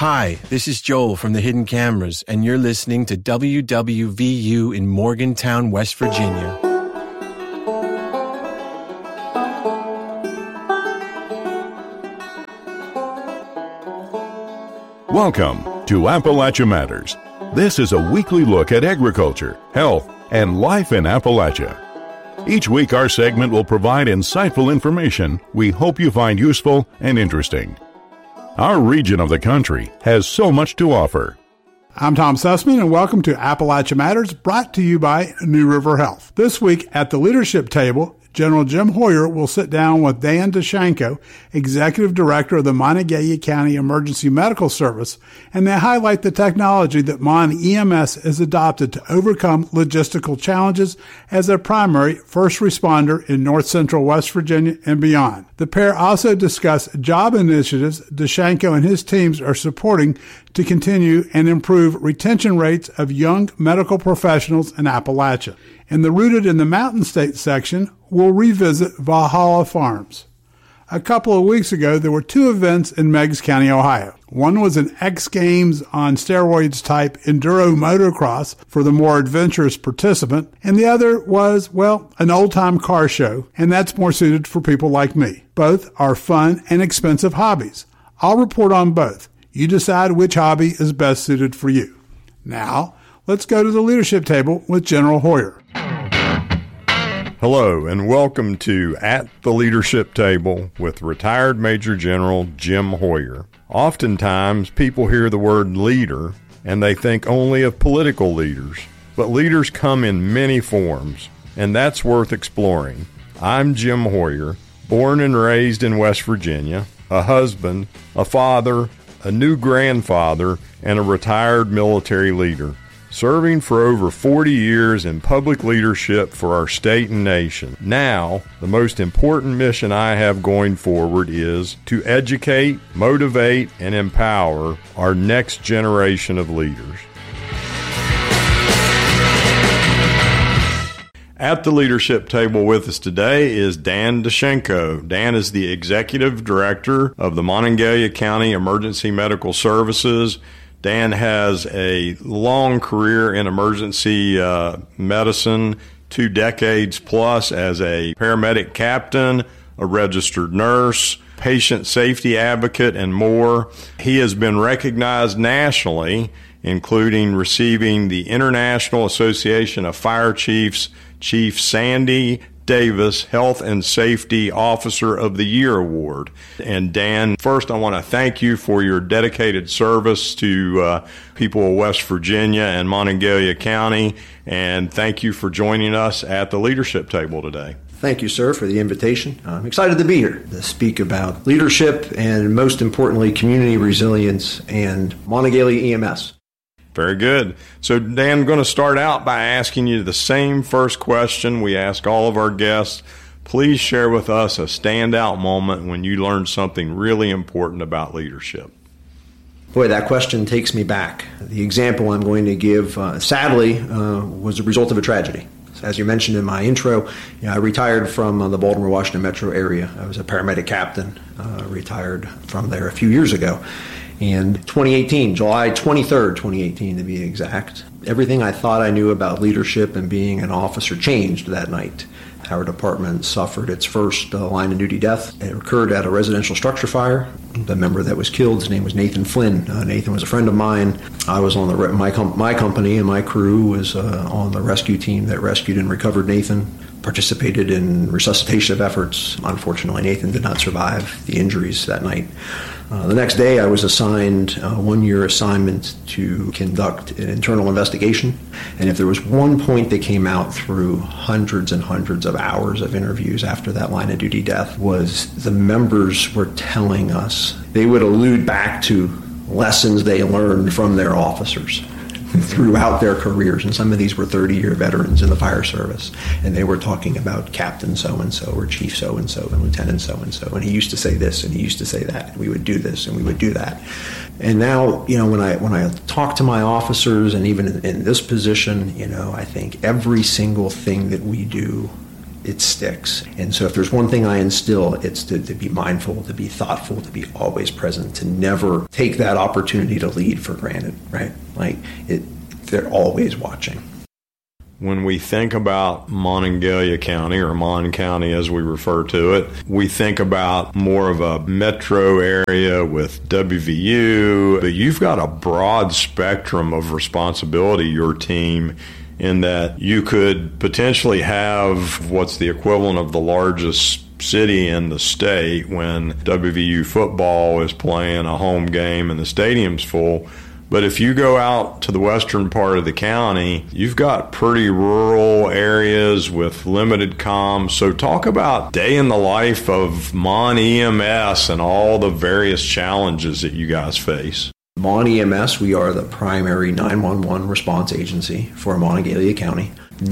Hi, this is Joel from the Hidden Cameras, and you're listening to WWVU in Morgantown, West Virginia. Welcome to Appalachia Matters. This is a weekly look at agriculture, health, and life in Appalachia. Each week, our segment will provide insightful information we hope you find useful and interesting. Our region of the country has so much to offer. I'm Tom Sussman, and welcome to Appalachia Matters, brought to you by New River Health. This week at the leadership table, General Jim Hoyer will sit down with Dan DeShanko, Executive Director of the Monongalia County Emergency Medical Service, and they highlight the technology that Mon EMS has adopted to overcome logistical challenges as a primary first responder in north central West Virginia and beyond. The pair also discuss job initiatives DeShanko and his teams are supporting to continue and improve retention rates of young medical professionals in Appalachia. In the Rooted in the Mountain State section, we'll revisit Valhalla Farms. A couple of weeks ago, there were two events in Meigs County, Ohio. One was an X Games on steroids type enduro motocross for the more adventurous participant, and the other was, an old-time car show, and that's more suited for people like me. Both are fun and expensive hobbies. I'll report on both. You decide which hobby is best suited for you. Now, let's go to the leadership table with General Hoyer. Hello, and welcome to At the Leadership Table with retired Major General Jim Hoyer. Oftentimes, people hear the word leader, and they think only of political leaders. But leaders come in many forms, and that's worth exploring. I'm Jim Hoyer, born and raised in West Virginia, a husband, a father, a new grandfather, and a retired military leader, serving for over 40 years in public leadership for our state and nation. Now, the most important mission I have going forward is to educate, motivate, and empower our next generation of leaders. At the leadership table with us today is Dan DeShanko. Dan is the Executive Director of the Monongalia County Emergency Medical Services. Dan has a long career in emergency medicine, 2 decades plus as a paramedic captain, a registered nurse, patient safety advocate, and more. He has been recognized nationally, including receiving the International Association of Fire Chiefs Chief Sandy Davis Health and Safety Officer of the Year Award. And Dan, first I want to thank you for your dedicated service to people of West Virginia and Monongalia County, and thank you for joining us at the leadership table today. Thank you, sir, for the invitation. I'm excited to be here to speak about leadership and, most importantly, community resilience and Monongalia EMS. Very good. So, Dan, I'm going to start out by asking you the same first question we ask all of our guests. Please share with us a standout moment when you learned something really important about leadership. Boy, that question takes me back. The example I'm going to give, sadly, was a result of a tragedy. As you mentioned in my intro, I retired from the Baltimore, Washington metro area. I was a paramedic captain, retired from there a few years ago. And 2018, July 23rd, 2018 to be exact, everything I thought I knew about leadership and being an officer changed that night. Our department suffered its first line of duty death. It occurred at a residential structure fire. The member that was killed, his name was Nathan Flynn. Nathan was a friend of mine. I was on my company, and my crew was on the rescue team that rescued and recovered Nathan. Participated in resuscitation efforts. Unfortunately, Nathan did not survive the injuries that night. The next day, I was assigned a 1-year assignment to conduct an internal investigation. And if there was one point that came out through hundreds and hundreds of hours of interviews after that line of duty death, was the members were telling us they would allude back to lessons they learned from their officers throughout their careers, and some of these were 30-year veterans in the fire service, and they were talking about Captain so-and-so or Chief so-and-so and Lieutenant so-and-so, and he used to say this and he used to say that, and we would do this and we would do that. And now, when I talk to my officers, and even in this position, I think every single thing that we do it sticks. And so if there's one thing I instill, it's to be mindful, to be thoughtful, to be always present, to never take that opportunity to lead for granted, right? They're always watching. When we think about Monongalia County, or Mon County as we refer to it, we think about more of a metro area with WVU, but you've got a broad spectrum of responsibility, your team, in that you could potentially have what's the equivalent of the largest city in the state when WVU football is playing a home game and the stadium's full. But if you go out to the western part of the county, you've got pretty rural areas with limited comms. So talk about day in the life of Mon EMS and all the various challenges that you guys face. Mon EMS, we are the primary 911 response agency for Monongalia County. The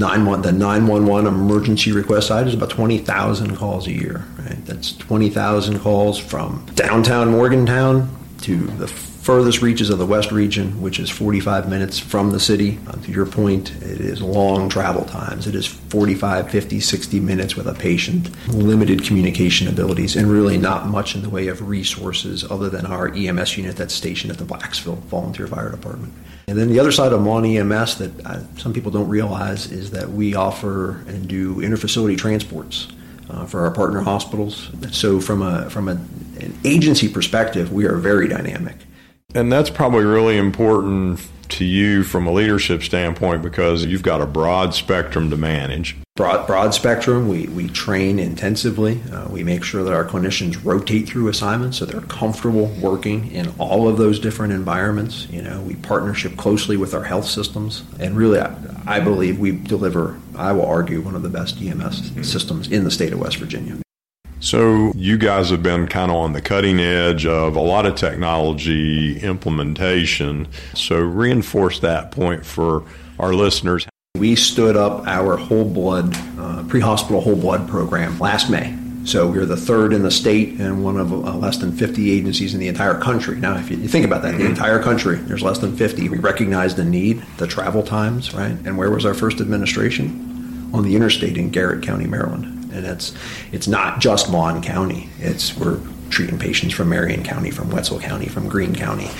911 emergency request side is about 20,000 calls a year. Right? That's 20,000 calls from downtown Morgantown to the furthest reaches of the West region, which is 45 minutes from the city. To your point, it is long travel times. It is 45, 50, 60 minutes with a patient, limited communication abilities, and really not much in the way of resources other than our EMS unit that's stationed at the Blacksville Volunteer Fire Department. And then the other side of Mon EMS that some people don't realize is that we offer and do interfacility transports for our partner hospitals. So from an agency perspective, we are very dynamic. And that's probably really important to you from a leadership standpoint because you've got a broad spectrum to manage. Broad spectrum. We train intensively. We make sure that our clinicians rotate through assignments so they're comfortable working in all of those different environments. We partnership closely with our health systems. And really, I believe we deliver, I will argue, one of the best EMS systems in the state of West Virginia. So you guys have been kind of on the cutting edge of a lot of technology implementation. So reinforce that point for our listeners. We stood up our whole blood, pre-hospital whole blood program last May. So we're the third in the state and one of less than 50 agencies in the entire country. Now, if you think about that, the entire country, there's less than 50. We recognize the need, the travel times, right? And where was our first administration? On the interstate in Garrett County, Maryland. And it's not just Mon County. We're treating patients from Marion County, from Wetzel County, from Greene County,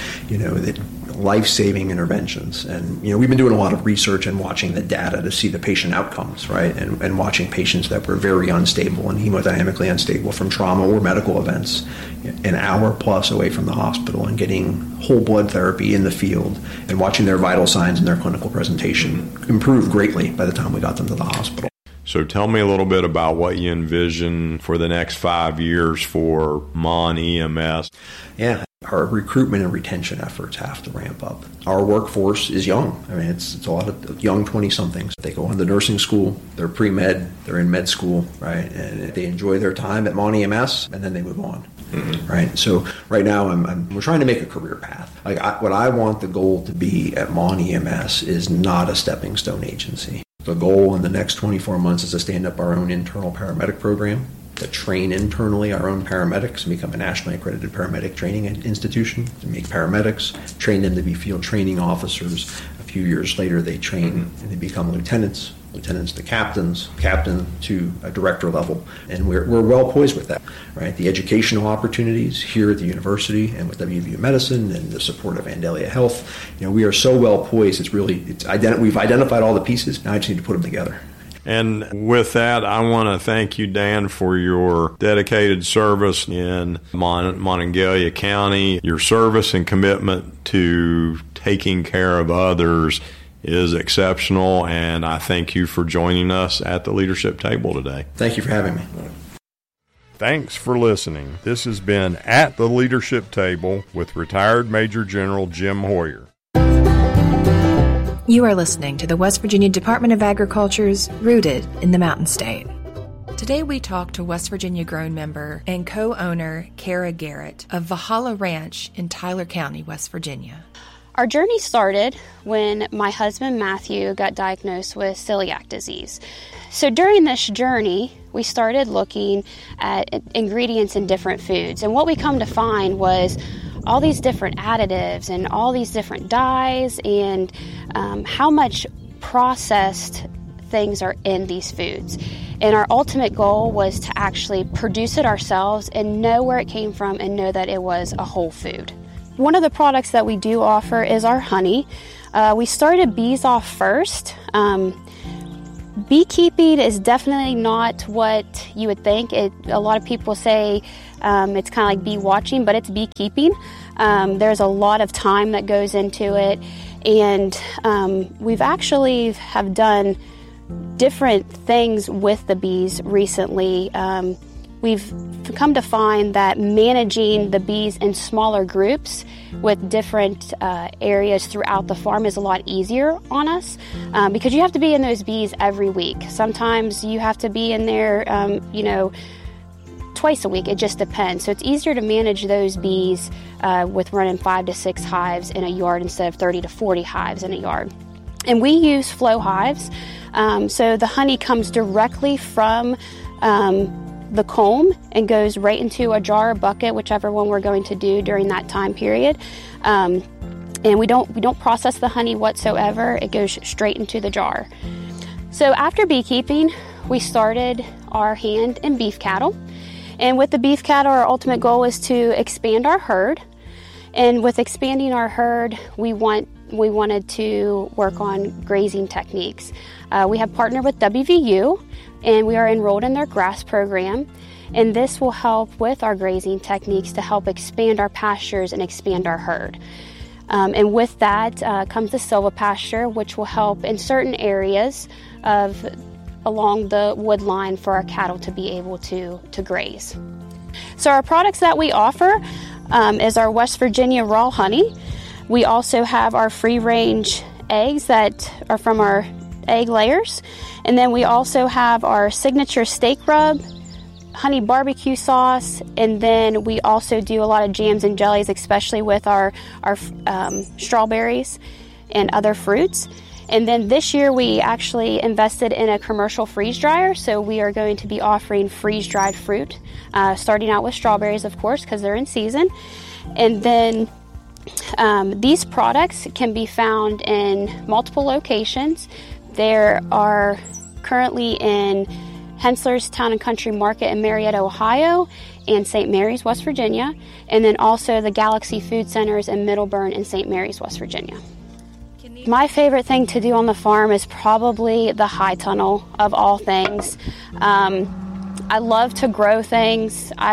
life-saving interventions. And, we've been doing a lot of research and watching the data to see the patient outcomes, right? And watching patients that were very unstable and hemodynamically unstable from trauma or medical events an hour plus away from the hospital and getting whole blood therapy in the field and watching their vital signs and their clinical presentation improve greatly by the time we got them to the hospital. So tell me a little bit about what you envision for the next 5 years for Mon EMS. Yeah, our recruitment and retention efforts have to ramp up. Our workforce is young. I mean, it's a lot of young 20-somethings. They go on to nursing school, they're pre-med, they're in med school, right? And they enjoy their time at Mon EMS, and then they move on. Mm-hmm. Right. So right now we're trying to make a career path. What I want the goal to be at Mon EMS is not a stepping stone agency. The goal in the next 24 months is to stand up our own internal paramedic program, to train internally our own paramedics and become a nationally accredited paramedic training institution, to make paramedics, train them to be field training officers. A few years later, they train and they become lieutenants to captains, captain to a director level. And we're well poised with that, right? The educational opportunities here at the university and with WVU Medicine and the support of Vandalia Health, we are so well poised. We've identified all the pieces. Now I just need to put them together. And with that, I want to thank you, Dan, for your dedicated service in Monongalia County. Your service and commitment to taking care of others is exceptional, and I thank you for joining us at the leadership table today. Thank you for having me. Thanks for listening. This has been At the Leadership Table with retired Major General Jim Hoyer. You are listening to the West Virginia Department of Agriculture's Rooted in the Mountain State. Today we talk to West Virginia Grown member and co-owner Kara Garrett of Valhalla Ranch in Tyler County, West Virginia. Our journey started when my husband Matthew got diagnosed with celiac disease. So during this journey, we started looking at ingredients in different foods. And what we come to find was all these different additives and all these different dyes and how much processed things are in these foods. And our ultimate goal was to actually produce it ourselves and know where it came from and know that it was a whole food. One of the products that we do offer is our honey. We started bees off first. Beekeeping is definitely not what you would think. A lot of people say it's kind of like bee watching, but it's beekeeping. There's a lot of time that goes into it, and we've actually have done different things with the bees recently. We've come to find that managing the bees in smaller groups with different areas throughout the farm is a lot easier on us because you have to be in those bees every week. Sometimes you have to be in there, twice a week. It just depends. So it's easier to manage those bees with running 5 to 6 hives in a yard instead of 30 to 40 hives in a yard. And we use flow hives. So the honey comes directly from the comb and goes right into a jar or bucket, whichever one we're going to do during that time period. And we don't process the honey whatsoever. It goes straight into the jar. So after beekeeping, we started our hand in beef cattle. And with the beef cattle, our ultimate goal is to expand our herd. And with expanding our herd, we wanted to work on grazing techniques. We have partnered with WVU, and we are enrolled in their grass program. And this will help with our grazing techniques to help expand our pastures and expand our herd. And with that comes the silvopasture, which will help in certain areas along the wood line for our cattle to be able to graze. So our products that we offer is our West Virginia raw honey. We also have our free-range eggs that are from our egg layers. And then we also have our signature steak rub, honey barbecue sauce, and then we also do a lot of jams and jellies, especially with our strawberries and other fruits. And then this year we actually invested in a commercial freeze dryer, so we are going to be offering freeze-dried fruit, starting out with strawberries, of course, because they're in season. And then these products can be found in multiple locations. There are currently in Hensler's Town and Country Market in Marietta, Ohio, and St. Mary's, West Virginia, and then also the Galaxy Food Centers in Middleburn and St. Mary's, West Virginia. My favorite thing to do on the farm is probably the high tunnel of all things. I love to grow things. I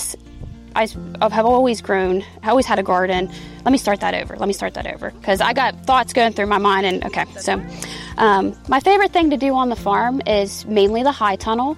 have always grown. I always had a garden. Let me start that over because I got thoughts going through my mind. And okay, so my favorite thing to do on the farm is mainly the high tunnel.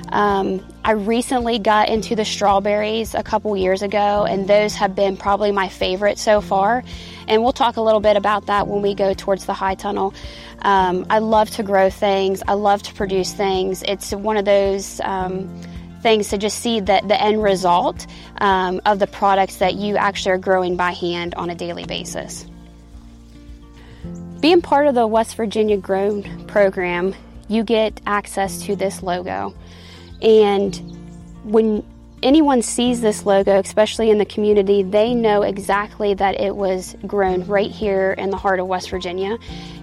I recently got into the strawberries a couple years ago, and those have been probably my favorite so far. And we'll talk a little bit about that when we go towards the high tunnel. I love to grow things. I love to produce things. It's one of those things to just see the end result of the products that you actually are growing by hand on a daily basis. Being part of the West Virginia Grown program, you get access to this logo. And when anyone sees this logo, especially in the community, they know exactly that it was grown right here in the heart of West Virginia.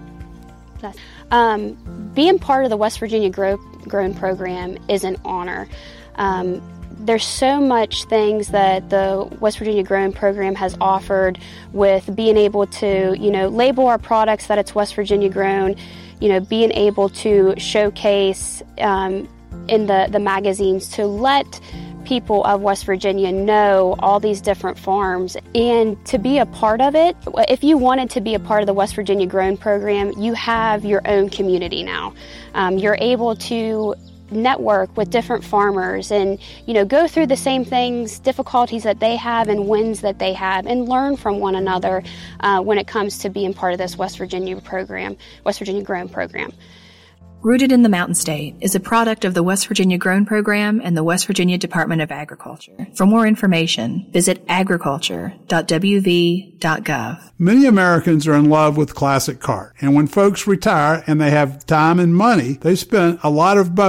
Being part of the West Virginia Grown program is an honor. There's so much things that the West Virginia Grown program has offered with being able to, label our products that it's West Virginia grown, being able to showcase in the magazines to let people of West Virginia know all these different farms and to be a part of it. If you wanted to be a part of the West Virginia Grown program, you have your own community now. You're able to network with different farmers and go through the same things, difficulties that they have and wins that they have, and learn from one another when it comes to being part of this West Virginia Grown program. Rooted in the Mountain State is a product of the West Virginia Grown Program and the West Virginia Department of Agriculture. For more information, visit agriculture.wv.gov. Many Americans are in love with classic cars, and when folks retire and they have time and money, they spend a lot of both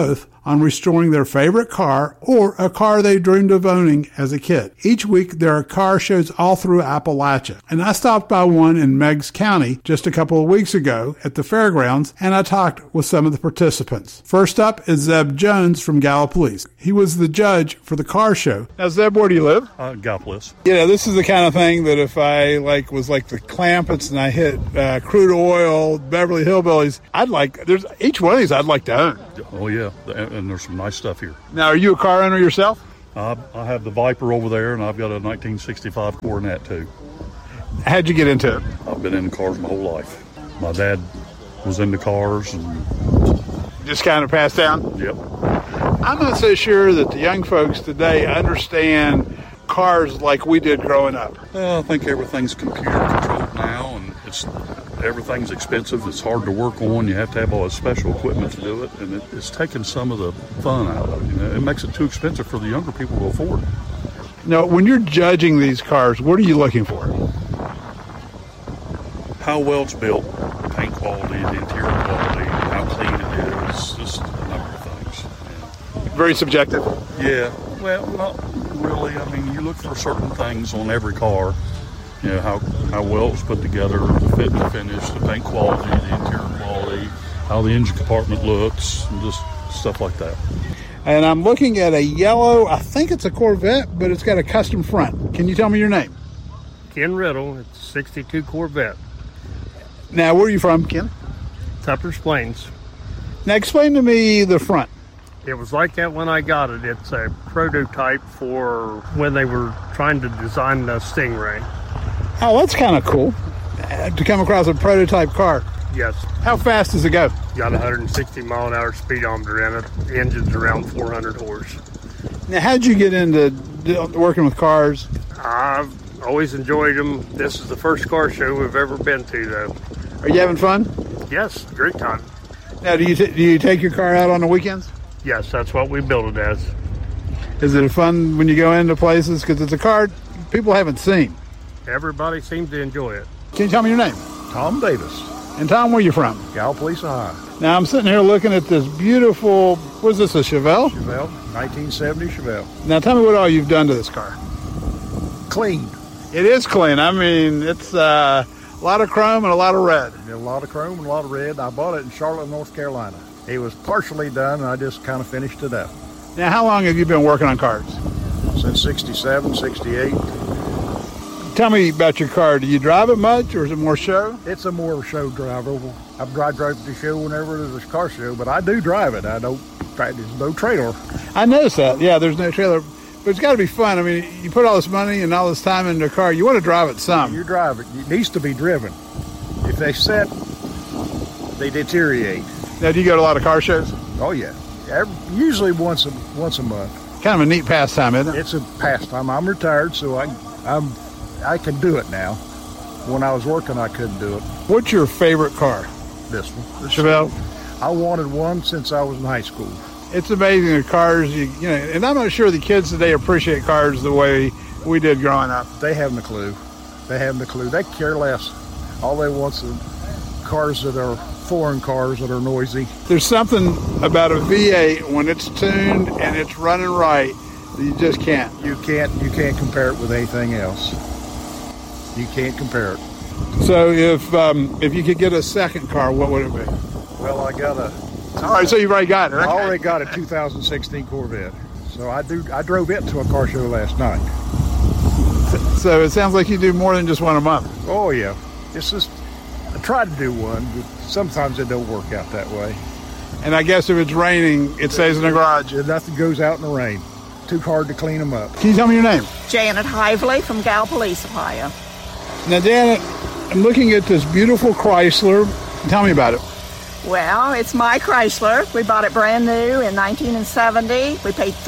on restoring their favorite car or a car they dreamed of owning as a kid. Each week, there are car shows all through Appalachia, and I stopped by one in Meigs County just a couple of weeks ago at the fairgrounds, and I talked with some of the participants. First up is Zeb Jones from Gallipolis. He was the judge for the car show. Now, Zeb, where do you live? Gallipolis. Yeah, this is the kind of thing that if I was like the Clampetts and I hit Crude Oil, Beverly Hillbillies, each one of these I'd like to own. Oh, yeah, and there's some nice stuff here. Now, are you a car owner yourself? I have the Viper over there, and I've got a 1965 Coronet, too. How'd you get into it? I've been into cars my whole life. My dad was into cars. And just kind of passed down? Yep. I'm not so sure that the young folks today understand cars like we did growing up. I think everything's computer controlled now, and everything's expensive. It's hard to work on. You have to have all the special equipment to do it, and it's taken some of the fun out of it. You know, it makes it too expensive for the younger people to afford. Now, when you're judging these cars, what are you looking for? How well it's built, the paint quality, the interior quality, how clean it is, just a number of things. Yeah. Very subjective? Yeah, well, not really. I mean, you look for certain things on every car. You know, how well it was put together, the fit and the finish, the paint quality, the interior quality, how the engine compartment looks, and just stuff like that. And I'm looking at a yellow, I think it's a Corvette, but it's got a custom front. Can you tell me your name? Ken Riddle. It's a 62 Corvette. Now, where are you from, Ken? Tupper's Plains. Now, explain to me the front. It was like that when I got it. It's a prototype for when they were trying to design the Stingray. Oh, that's kind of cool to come across a prototype car. Yes. How fast does it go? Got 160 mile an hour speedometer in it. The engine's around 400 horse. Now, how'd you get into working with cars? I've always enjoyed them. This is the first car show we've ever been to, though. Are you having fun? Yes, great time. Now, do you take your car out on the weekends? Yes, that's what we built it as. Is it fun when you go into places? Because it's a car people haven't seen. Everybody seems to enjoy it. Can you tell me your name? Tom Davis. And Tom, where are you from? Gallipolis, Ohio. Now, I'm sitting here looking at this beautiful, what is this, a Chevelle? Chevelle, 1970 Chevelle. Now, tell me what all you've done to this car. Clean. It is clean. I mean, it's a lot of chrome and a lot of red. A lot of chrome and a lot of red. I bought it in Charlotte, North Carolina. It was partially done, and I just kind of finished it up. Now, how long have you been working on cars? Since 67, 68. Tell me about your car. Do you drive it much, or is it more show? It's a more show driver. I drive the show whenever there's a car show, but I do drive it. There's no trailer. I noticed that. Yeah, there's no trailer. But it's got to be fun. I mean, you put all this money and all this time into a car. You want to drive it some. You drive it. It needs to be driven. If they sit, they deteriorate. Now, do you go to a lot of car shows? Oh, yeah. Usually once a month. Kind of a neat pastime, isn't it? It's a pastime. I'm retired, so I can do it now. When I was working, I couldn't do it. What's your favorite car? This one. The Chevelle? I wanted one since I was in high school. It's amazing the cars, and I'm not sure the kids today appreciate cars the way we did growing up. They haven't a clue. They care less. All they want is cars that are foreign cars that are noisy. There's something about a V8 when it's tuned and it's running right that you just can't. You can't compare it with anything else. You can't compare it. So if you could get a second car, what would it be? Well, I got a... All right, so you've already got it. Okay. I already got a 2016 Corvette. So I drove it to a car show last night. So it sounds like you do more than just one a month. Oh, yeah. It's just, I try to do one, but sometimes it don't work out that way. And I guess if it's raining, it stays in the garage. Nothing goes out in the rain. Too hard to clean them up. Can you tell me your name? Janet Hively from Gallipolis, Ohio. Now, Janet, I'm looking at this beautiful Chrysler. Tell me about it. Well, it's my Chrysler. We bought it brand new in 1970. We paid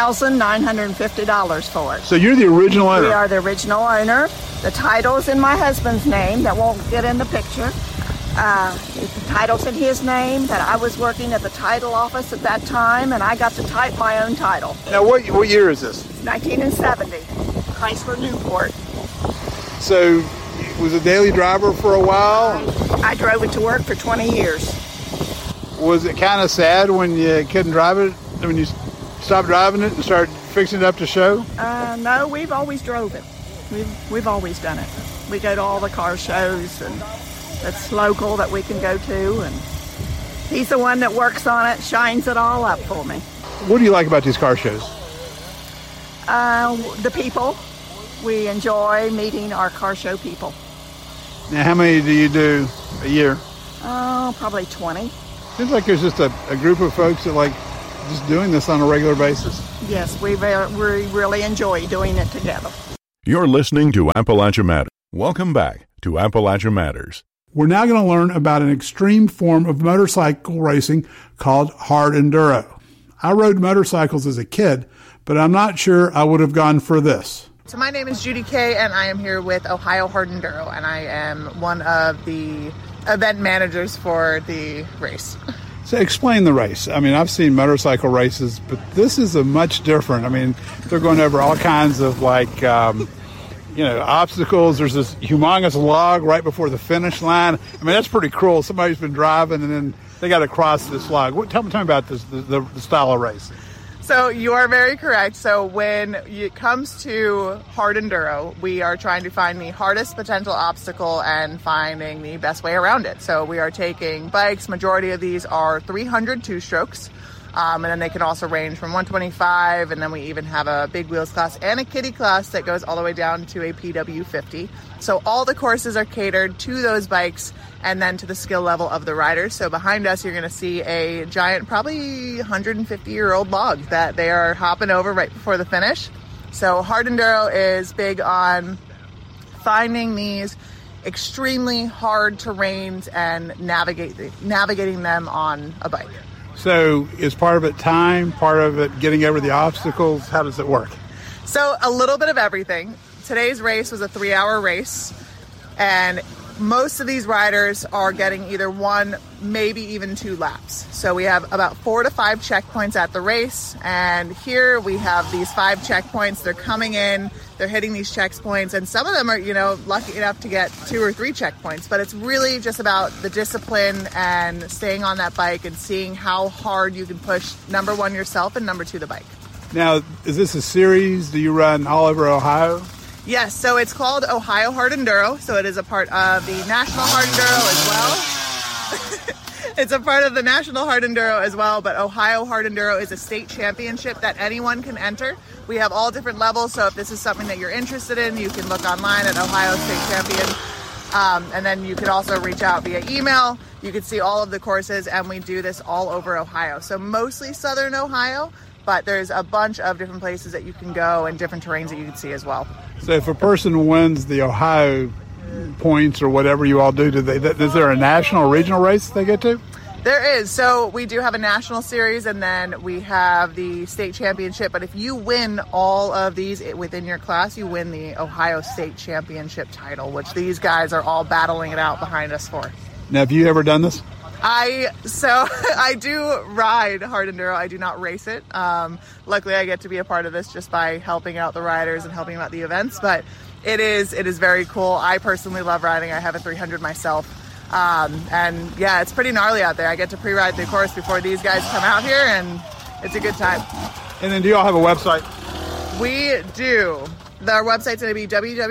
$3,950 for it. So you're the original owner? We are the original owner. The title's in my husband's name. That won't get in the picture. The title's in his name. That I was working at the title office at that time, and I got to type my own title. Now, what year is this? 1970. Chrysler Newport. So, was a daily driver for a while? I drove it to work for 20 years. Was it kind of sad when you couldn't drive it when you stopped driving it and started fixing it up to show? No, we've always drove it. We've always done it. We go to all the car shows, and that's local that we can go to, and he's the one that works on it, shines it all up for me. What do you like about these car shows? The people. We enjoy meeting our car show people. Now, how many do you do a year? Oh, probably 20. Seems like there's just a group of folks that like just doing this on a regular basis. Yes, we really enjoy doing it together. You're listening to Appalachia Matters. Welcome back to Appalachia Matters. We're now going to learn about an extreme form of motorcycle racing called hard enduro. I rode motorcycles as a kid, but I'm not sure I would have gone for this. So my name is Judy Kay, and I am here with Ohio Hard Enduro, and I am one of the event managers for the race. So explain the race. I mean, I've seen motorcycle races, but this is a much different. I mean, they're going over all kinds of obstacles. There's this humongous log right before the finish line. I mean, that's pretty cruel. Somebody's been driving and then they got to cross this log. Tell me about this, the style of race. So you are very correct. So when it comes to hard enduro, we are trying to find the hardest potential obstacle and finding the best way around it. So we are taking bikes. Majority of these are 300 two-strokes. And then they can also range from 125, and then we even have a big wheels class and a kiddie class that goes all the way down to a PW50. So all the courses are catered to those bikes and then to the skill level of the riders. So behind us, you're going to see a giant, probably 150-year-old log that they are hopping over right before the finish. So hard enduro is big on finding these extremely hard terrains and navigating them on a bike. So is part of it time, part of it getting over the obstacles? How does it work? So a little bit of everything. Today's race was a 3-hour race, and most of these riders are getting either 1, maybe even 2 laps. So we have about 4 to 5 checkpoints at the race, and here we have these 5 checkpoints. They're coming in, they're hitting these checkpoints, and some of them are, lucky enough to get 2 or 3 checkpoints, but it's really just about the discipline and staying on that bike and seeing how hard you can push, number 1, yourself, and number 2, the bike. Now, is this a series? Do you run all over Ohio? Yes, so it's called Ohio Hard Enduro, so it is a part of the National Hard Enduro as well. It's a part of the National Hard Enduro as well, but Ohio Hard Enduro is a state championship that anyone can enter. We have all different levels, so if this is something that you're interested in, you can look online at Ohio State Champion, and then you can also reach out via email. You can see all of the courses, and we do this all over Ohio. So mostly southern Ohio, but there's a bunch of different places that you can go and different terrains that you can see as well. So if a person wins the Ohio points or whatever you all do, is there a national or regional race they get to? There is. So we do have a national series, and then we have the state championship. But if you win all of these within your class, you win the Ohio State Championship title, which these guys are all battling it out behind us for. Now, have you ever done this? I do ride hard enduro. I do not race it. Luckily, I get to be a part of this just by helping out the riders and helping out the events. But it is very cool. I personally love riding. I have a 300 myself. And yeah, it's pretty gnarly out there. I get to pre-ride the course before these guys come out here, and it's a good time. And then do you all have a website? We do. Our website's going to be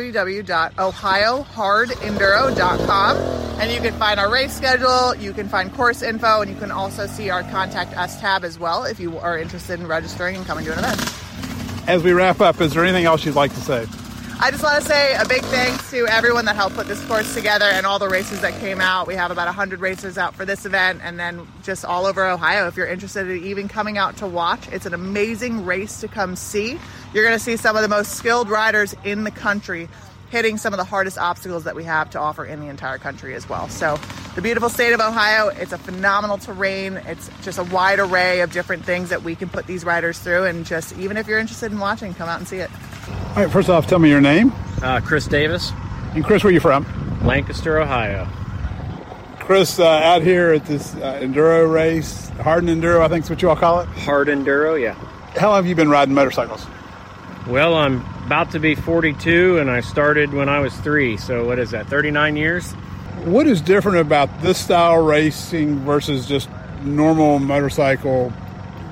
www.ohiohardenduro.com, and you can find our race schedule, you can find course info, and you can also see our Contact Us tab as well if you are interested in registering and coming to an event. As we wrap up, is there anything else you'd like to say? I just want to say a big thanks to everyone that helped put this course together and all the races that came out. We have about 100 racers out for this event, and then just all over Ohio. If you're interested in even coming out to watch, it's an amazing race to come see. You're going to see some of the most skilled riders in the country hitting some of the hardest obstacles that we have to offer in the entire country as well. So the beautiful state of Ohio, it's a phenomenal terrain. It's just a wide array of different things that we can put these riders through, and just even if you're interested in watching, come out and see it. All right, first off, tell me your name. Chris Davis. And Chris, where are you from? Lancaster, Ohio. Chris, out here at this enduro race, hard enduro, I think is what you all call it? Hard enduro, yeah. How long have you been riding motorcycles? Well, I'm about to be 42, and I started when I was 3, so what is that, 39 years? What is different about this style racing versus just normal motorcycle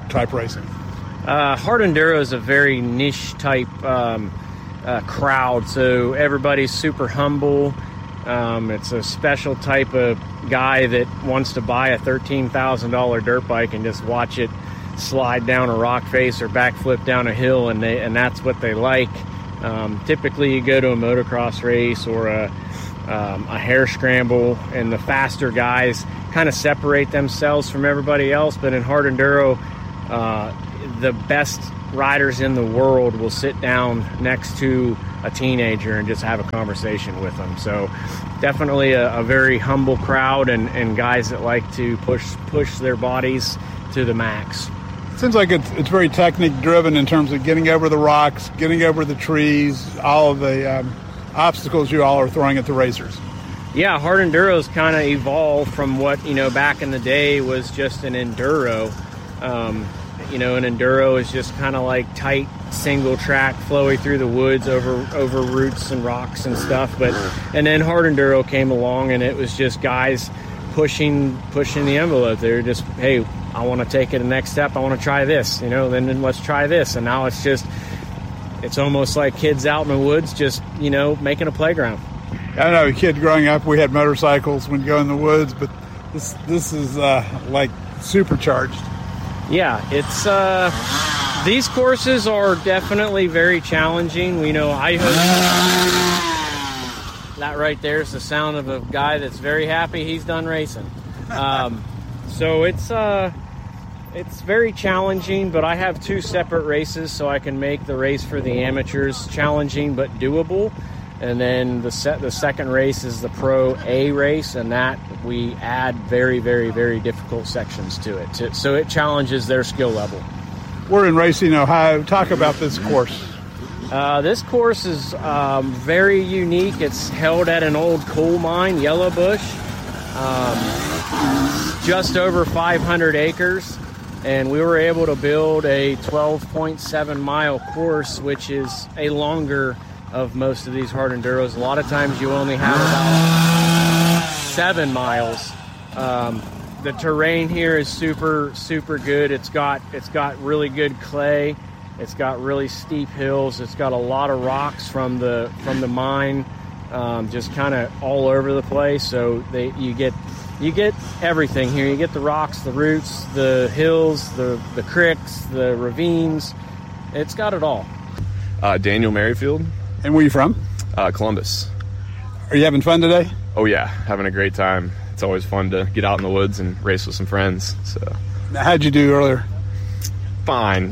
type racing? Hard enduro is a very niche type crowd, so everybody's super humble. It's a special type of guy that wants to buy a $13,000 dirt bike and just watch it slide down a rock face or backflip down a hill, and that's what they like. Typically, you go to a motocross race or a hare scramble, and the faster guys kind of separate themselves from everybody else. But in hard enduro, the best riders in the world will sit down next to a teenager and just have a conversation with them. So definitely a very humble crowd, and guys that like to push their bodies to the max. It seems like it's very technique driven in terms of getting over the rocks, getting over the trees, all of the obstacles you all are throwing at the racers. Yeah, hard enduro's kind of evolved from what, back in the day was just an enduro. An enduro is just kind of like tight single track flowy through the woods over roots and rocks and stuff. And then hard enduro came along, and it was just guys pushing the envelope. They were just, hey, I want to take it the next step. I want to try this, then let's try this. And now it's almost like kids out in the woods just, making a playground. I know, a kid growing up, we had motorcycles when you go in the woods, but this is like supercharged. Yeah, it's these courses are definitely very challenging. That right there is the sound of a guy that's very happy he's done racing. So it's very challenging, but I have two separate races, so I can make the race for the amateurs challenging but doable. And then the second race is the Pro A race, and that we add very, very, very difficult sections to it. So it challenges their skill level. We're in Racine, Ohio. Talk about this course. This course is very unique. It's held at an old coal mine, Yellowbush. Just over 500 acres. And we were able to build a 12.7 mile course, which is a longer of most of these hard enduros. A lot of times you only have about 7 miles. The terrain here is super, super good. It's got really good clay. It's got really steep hills. It's got a lot of rocks from the mine, just kind of all over the place. So you get everything here. You get the rocks, the roots, the hills, the creeks, the ravines. It's got it all. Daniel Merrifield. And where are you from? Columbus. Are you having fun today? Oh yeah, having a great time. It's always fun to get out in the woods and race with some friends. So. Now, how'd you do earlier? Fine.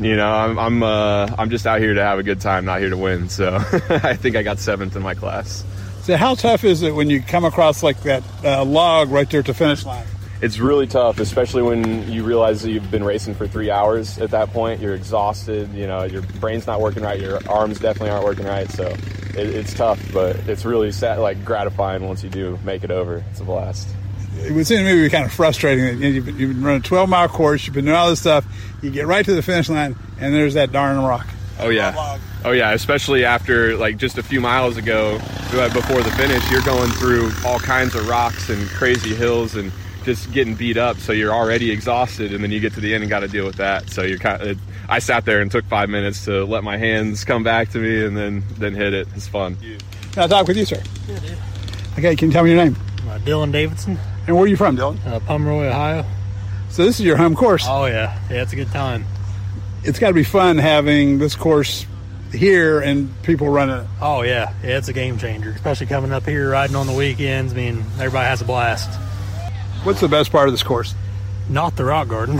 I'm just out here to have a good time, not here to win. So I think I got 7th in my class. So how tough is it when you come across like that log right there at the finish line? It's really tough, especially when you realize that you've been racing for 3 hours. At that point, you're exhausted. Your brain's not working right. Your arms definitely aren't working right. So it's tough, but it's really sad, gratifying once you do make it over. It's a blast. It would seem to me to be kind of frustrating. You've been running a 12-mile course. You've been doing all this stuff. You get right to the finish line, and there's that darn rock. Oh, yeah. Oh, yeah, especially after, just a few miles ago, before the finish, you're going through all kinds of rocks and crazy hills and just getting beat up, so you're already exhausted, and then you get to the end and got to deal with that. So I sat there and took 5 minutes to let my hands come back to me and then hit it. It's fun. Can I talk with you, sir? Yeah, dude. Okay, can you tell me your name? Dylan Davidson. And where are you from, Dylan? Pomeroy, Ohio. So this is your home course? Oh, yeah. Yeah, it's a good time. It's got to be fun having this course here and people running it. Oh, yeah. Yeah, it's a game changer, especially coming up here, riding on the weekends. Everybody has a blast. What's the best part of this course? Not the rock garden.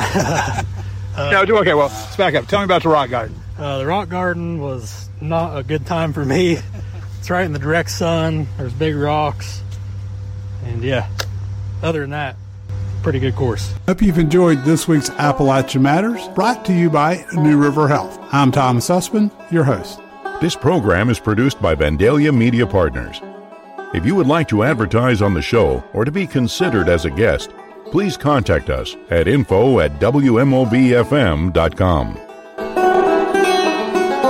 Okay, well, let's back up. Tell me about the rock garden. The rock garden was not a good time for me. It's right in the direct sun. There's big rocks. And, yeah, other than that, pretty good course. Hope you've enjoyed this week's Appalachia Matters, brought to you by New River Health. I'm Tom Sussman, your host. This program is produced by Vandalia Media Partners. If you would like to advertise on the show or to be considered as a guest, please contact us at info@WMOVFM.com.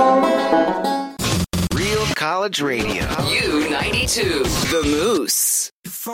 Real College Radio. U92. The Moose.